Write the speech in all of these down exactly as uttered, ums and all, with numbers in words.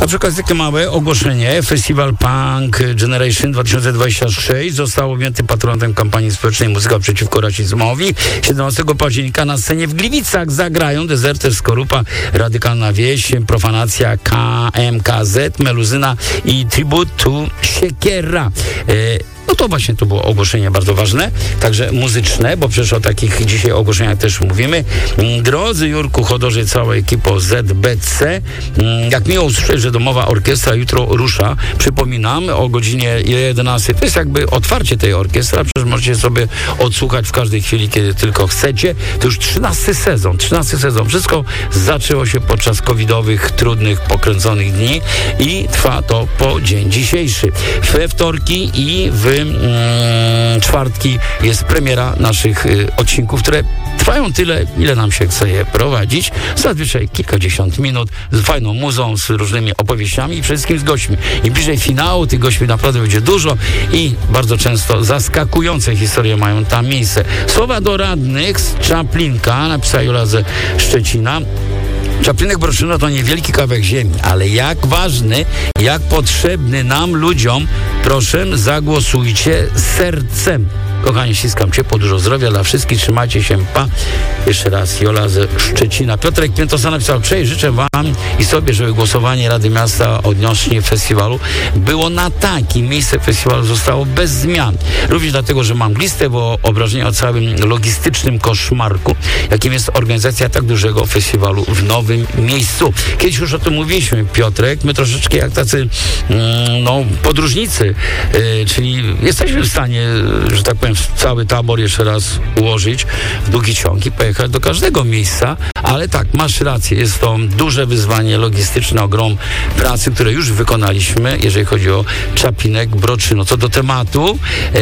A przy okazji takie małe ogłoszenie. Festiwal Punk Generation dwa tysiące dwudziesty szósty został objęty patronatem kampanii społecznej Muzyka przeciwko rasizmowi. siedemnastego października na scenie w Gliwicach zagrają Dezerter, Skorupa, Radykalna Wieś, Profanacja, K M K Z, Meluzyna i Tribute to Siekiera. E, No to właśnie to było ogłoszenie bardzo ważne, także muzyczne, bo przecież o takich dzisiaj ogłoszeniach też mówimy. Drodzy Jurku, Chodorze, cała ekipa Z B C, jak miło usłyszeć, że Domowa Orkiestra jutro rusza. Przypominam, o godzinie jedenastej. To jest jakby otwarcie tej orkiestry, przecież możecie sobie odsłuchać w każdej chwili, kiedy tylko chcecie. To już trzynasty sezon, trzynasty sezon. Wszystko zaczęło się podczas covidowych, trudnych, pokręconych dni i trwa to po dzień dzisiejszy. We wtorki i w czwartki jest premiera naszych y, odcinków, które trwają tyle, ile nam się chce je prowadzić. Zazwyczaj kilkadziesiąt minut z fajną muzą, z różnymi opowieściami i przede wszystkim z gośćmi. Im bliżej finału, tych gości naprawdę będzie dużo i bardzo często zaskakujące historie mają tam miejsce. Słowa do radnych z Czaplinka napisała Jola ze Szczecina. Czaplinek Broszyno to niewielki kawałek ziemi, ale jak ważny, jak potrzebny nam, ludziom, proszę, zagłosujcie sercem. Kochani, ściskam ciepło, dużo zdrowia dla wszystkich, trzymajcie się, pa. Jeszcze raz Jola ze Szczecina. Piotrek Piętosa napisał: cześć, życzę wam i sobie, żeby głosowanie Rady Miasta odnośnie festiwalu było na tak i miejsce festiwalu zostało bez zmian. Również dlatego, że mam listę, bo obrażenia o całym logistycznym koszmarku, jakim jest organizacja tak dużego festiwalu w nowym miejscu. Kiedyś już o tym mówiliśmy, Piotrek, my troszeczkę jak tacy mm, no, podróżnicy, yy, czyli jesteśmy w stanie, że tak powiem, cały tabor jeszcze raz ułożyć w długi ciąg i pojechać do każdego miejsca, ale tak, masz rację, jest to duże wyzwanie logistyczne, ogrom pracy, które już wykonaliśmy, jeżeli chodzi o Czaplinek Broczyno. Co do tematu, e,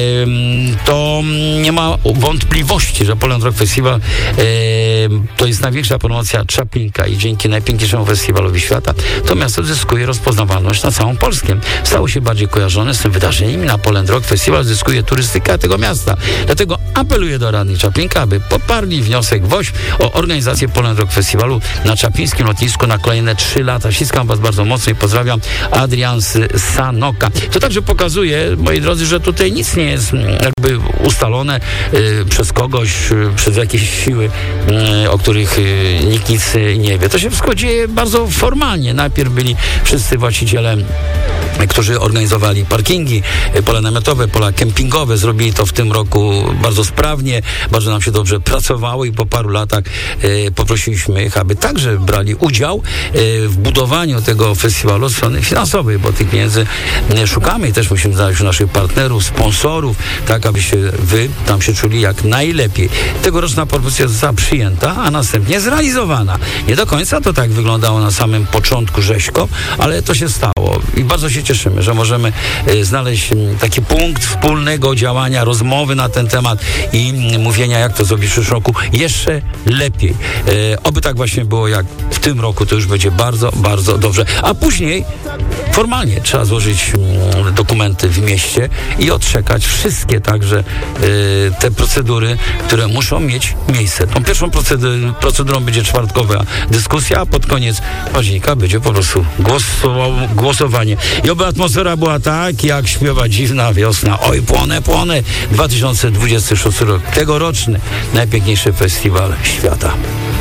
to nie ma wątpliwości, że Poland Rock Festival e, to jest największa promocja Czaplinka i dzięki najpiękniejszemu festiwalowi świata to miasto zyskuje rozpoznawalność na całą Polskę. Stało się bardziej kojarzone z tym wydarzeniem i na Poland Rock Festival zyskuje turystyka tego miasta. Dlatego apeluję do radnych Czaplinka, aby poparli wniosek W O Ś o organizację Poland Rock Festiwalu na czaplińskim lotnisku na kolejne trzy lata. Ściskam was bardzo mocno i pozdrawiam. Adrian z Sanoka. To także pokazuje, moi drodzy, że tutaj nic nie jest jakby ustalone y, przez kogoś, y, przez jakieś siły, y, o których y, nikt nic y, nie wie. To się wszystko dzieje bardzo formalnie. Najpierw byli wszyscy właściciele, którzy organizowali parkingi, pola namiotowe, pola kempingowe. Zrobili to w tym roku bardzo sprawnie, bardzo nam się dobrze pracowało i po paru latach e, poprosiliśmy ich, aby także brali udział e, w budowaniu tego festiwalu od strony finansowej, bo tych pieniędzy e, szukamy i też musimy znaleźć naszych partnerów, sponsorów, tak abyście wy tam się czuli jak najlepiej. Tegoroczna propozycja została przyjęta, a następnie zrealizowana. Nie do końca to tak wyglądało na samym początku rzeźko, ale to się stało i bardzo się cieszymy, że możemy e, znaleźć m, taki punkt wspólnego działania, rozmowy na ten temat i m, mówienia, jak to zrobić w przyszłym roku jeszcze lepiej. E, oby tak właśnie było jak w tym roku, to już będzie bardzo, bardzo dobrze. A później formalnie trzeba złożyć m, dokumenty w mieście i odczekać wszystkie także e, te procedury, które muszą mieć miejsce. Tą pierwszą procedurą, procedurą będzie czwartkowa dyskusja, a pod koniec października będzie po prostu głosowa- głosowanie. I oby atmosfera była tak, jak śpiewa Dziwna Wiosna. Oj, płonę, płonę. dwa tysiące dwudziesty szósty rok, tegoroczny najpiękniejszy festiwal świata.